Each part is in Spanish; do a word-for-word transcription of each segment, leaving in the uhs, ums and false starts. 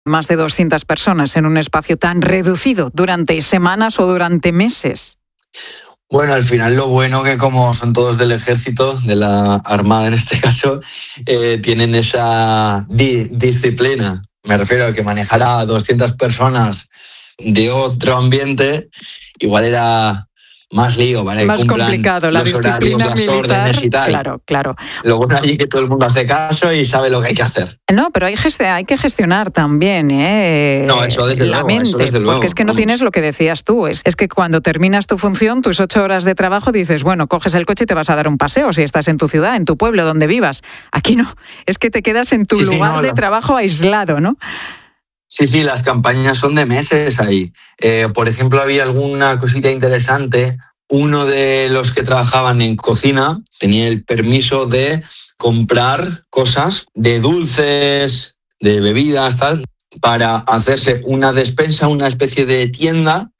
más de doscientas personas en un espacio tan reducido durante semanas o durante meses? Bueno, al final lo bueno que como son todos del ejército, de la armada en este caso, eh, tienen esa di- disciplina. Me refiero a que manejar a doscientas personas de otro ambiente igual era más lío, ¿vale? Más complicado, la los disciplina horarios, las militar. órdenes y tal. Claro, claro. Lo bueno allí es que todo el mundo hace caso y sabe lo que hay que hacer. No, pero hay, gest- hay que gestionar también, ¿eh? No, eso desde la luego, mente, eso desde luego. porque es que no tienes lo que decías tú. Es, es que cuando terminas tu función, tus ocho horas de trabajo, dices, bueno, coges el coche y te vas a dar un paseo si estás en tu ciudad, en tu pueblo, donde vivas. Aquí no, es que te quedas en tu Sí, sí, lugar no, de las- trabajo aislado, ¿no? Sí, sí, las campañas son de meses ahí. Eh, por ejemplo, había alguna cosita interesante. Uno de los que trabajaban en cocina tenía el permiso de comprar cosas de dulces, de bebidas, tal, para hacerse una despensa, una especie de tienda,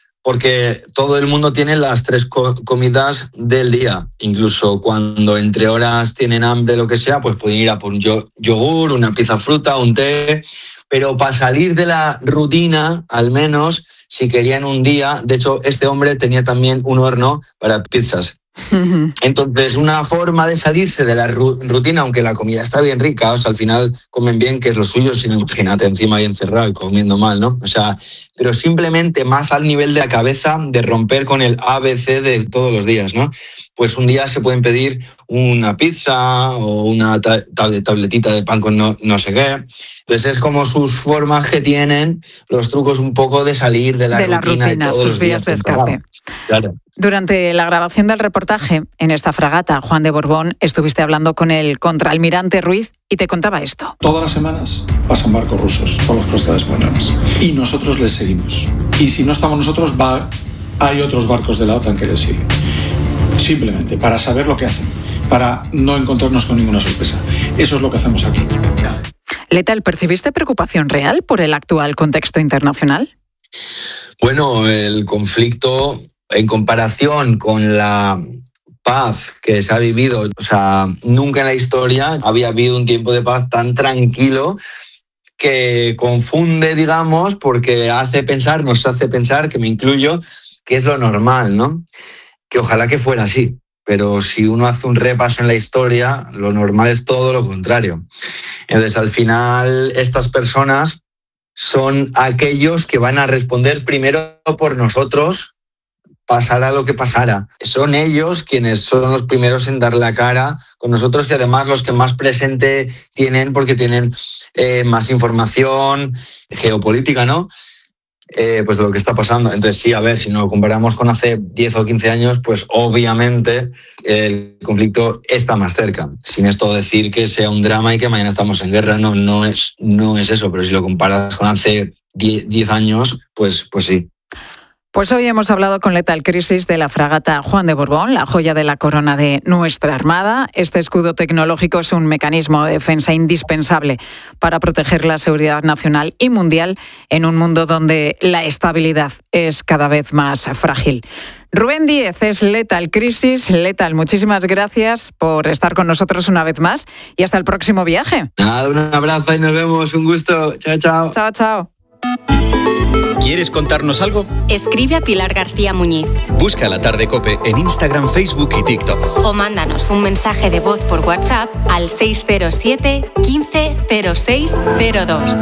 porque todo el mundo tiene las tres co- comidas del día. Incluso cuando entre horas tienen hambre, lo que sea, pues pueden ir a por un yo- yogur, una pieza de fruta, un té. Pero para salir de la rutina, al menos, si querían un día, de hecho, este hombre tenía también un horno para pizzas. Entonces, una forma de salirse de la ru- rutina, aunque la comida está bien rica, o sea, al final comen bien, que es lo suyo, si no, imagínate encima ahí encerrado y comiendo mal, ¿no? O sea, pero simplemente más al nivel de la cabeza, de romper con el A B C de todos los días, ¿no? Pues un día se pueden pedir una pizza o una ta- tab- tabletita de pan con no, no sé qué. Entonces es como sus formas que tienen, los trucos un poco de salir de la De la rutina, rutina, de todos sus los vías días. de escape. encerrado. Claro. Durante la grabación del reportaje en esta fragata, Juan de Borbón, estuviste hablando con el contraalmirante Ruiz y te contaba esto. Todas las semanas pasan barcos rusos por las costas españolas y nosotros les seguimos. Y si no estamos nosotros, va, hay otros barcos de la OTAN que les siguen. Simplemente para saber lo que hacen, para no encontrarnos con ninguna sorpresa. Eso es lo que hacemos aquí. Letal, ¿percibiste preocupación real por el actual contexto internacional? Bueno, el conflicto en comparación con la paz que se ha vivido, o sea, nunca en la historia había habido un tiempo de paz tan tranquilo que confunde, digamos, porque hace pensar, nos hace pensar, que me incluyo, que es lo normal, ¿no? Que ojalá que fuera así, pero si uno hace un repaso en la historia, lo normal es todo lo contrario. Entonces, al final, estas personas son aquellos que van a responder primero por nosotros, pasara lo que pasara. Son ellos quienes son los primeros en dar la cara con nosotros y además los que más presente tienen porque tienen eh, más información geopolítica, ¿no? Eh, pues de lo que está pasando. Entonces sí, a ver, si nos comparamos con hace diez o quince años, pues obviamente el conflicto está más cerca. Sin esto decir que sea un drama y que mañana estamos en guerra, no, no es, no es eso, pero si lo comparas con hace diez años, pues, pues sí. Pues hoy hemos hablado con Letal Crisis de la fragata Juan de Borbón, la joya de la corona de nuestra Armada. Este escudo tecnológico es un mecanismo de defensa indispensable para proteger la seguridad nacional y mundial en un mundo donde la estabilidad es cada vez más frágil. Rubén Díez es Letal Crisis. Letal, muchísimas gracias por estar con nosotros una vez más y hasta el próximo viaje. Nada, un abrazo y nos vemos. Un gusto. Chao, chao. Chao, chao. ¿Quieres contarnos algo? Escribe a Pilar García Muñiz. Busca La Tarde COPE en Instagram, Facebook y TikTok. O mándanos un mensaje de voz por WhatsApp al seis cero siete, quince, cero seis cero dos.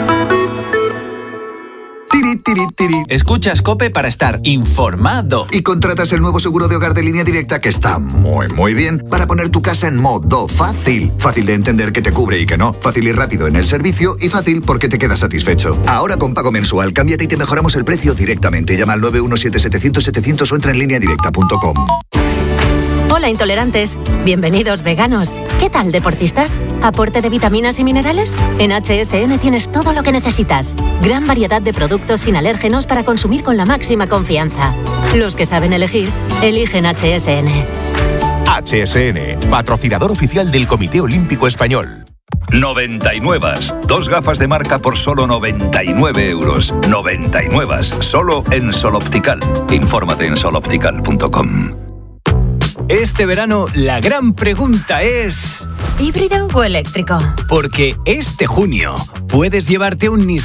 Tiri, tiri, tiri. Escuchas COPE para estar informado. Y contratas el nuevo seguro de hogar de Línea Directa que está muy, muy bien para poner tu casa en modo fácil. Fácil de entender que te cubre y que no. Fácil y rápido en el servicio y fácil porque te quedas satisfecho. Ahora con pago mensual, cámbiate y te mejoramos el precio directamente. Llama al nueve uno siete, setecientos, setecientos o entra en línea directa punto com. Hola intolerantes, bienvenidos veganos. ¿Qué tal deportistas? ¿Aporte de vitaminas y minerales? En H S N tienes todo lo que necesitas. Gran variedad de productos sin alérgenos para consumir con la máxima confianza. Los que saben elegir, eligen H S N. H S N, patrocinador oficial del Comité Olímpico Español. noventa y nueve. Dos gafas de marca por solo noventa y nueve euros. noventa y nueve. Solo en Sol Optical. Infórmate en sol optical punto com. Este verano la gran pregunta es... ¿híbrido o eléctrico? Porque este junio puedes llevarte un Nissan